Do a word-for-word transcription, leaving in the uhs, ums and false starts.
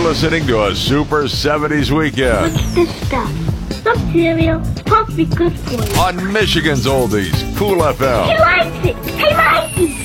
listening to a Super seventies Weekend. What's this stuff? Some cereal. Supposed to be good for you. On Michigan's Oldies, Cool F M. He likes it. He likes it.